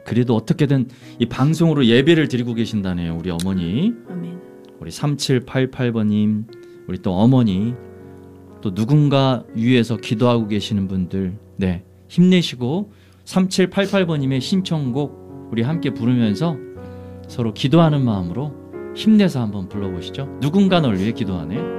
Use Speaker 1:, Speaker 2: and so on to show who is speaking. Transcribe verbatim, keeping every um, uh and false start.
Speaker 1: 그래도 어떻게든 이 방송으로 예배를 드리고 계신다네요. 우리 어머니.
Speaker 2: 아멘.
Speaker 1: 우리 삼칠팔팔 번님, 우리 또 어머니, 또 누군가 위에서 기도하고 계시는 분들, 네, 힘내시고 삼칠팔팔 번님의 신청곡 우리 함께 부르면서 서로 기도하는 마음으로 힘내서 한번 불러보시죠. 누군가 널 위해 기도하네.